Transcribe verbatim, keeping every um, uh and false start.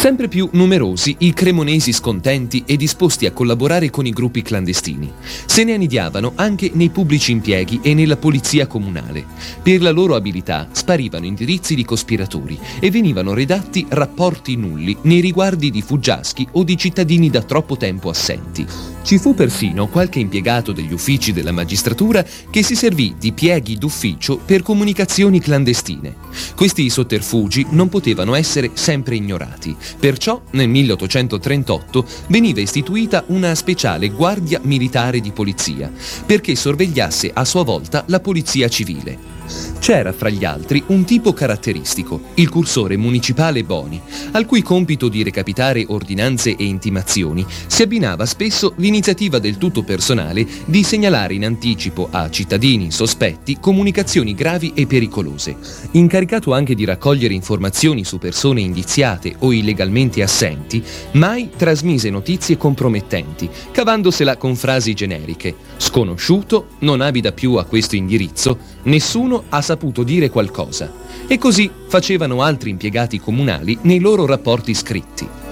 Sempre più numerosi i cremonesi scontenti e disposti a collaborare con i gruppi clandestini. Se ne annidiavano anche nei pubblici impieghi e nella polizia comunale. Per la loro abilità sparivano indirizzi di cospiratori e venivano redatti rapporti nulli nei riguardi di fuggiaschi o di cittadini da troppo tempo assenti. Ci fu persino qualche impiegato degli uffici della magistratura che si servì di pieghi d'ufficio per comunicazioni clandestine. Questi sotterfugi non potevano essere sempre ignorati. Perciò nel milleottocentotrentotto veniva istituita una speciale guardia militare di polizia, perché sorvegliasse a sua volta la polizia civile. C'era fra gli altri un tipo caratteristico, il cursore municipale Boni, al cui compito di recapitare ordinanze e intimazioni si abbinava spesso l'iniziativa del tutto personale di segnalare in anticipo a cittadini sospetti comunicazioni gravi e pericolose. Incaricato anche di raccogliere informazioni su persone indiziate o illegalmente assenti, mai trasmise notizie compromettenti, cavandosela con frasi generiche: sconosciuto, non abita più a questo indirizzo, nessuno ha saputo dire qualcosa. E così facevano altri impiegati comunali nei loro rapporti scritti.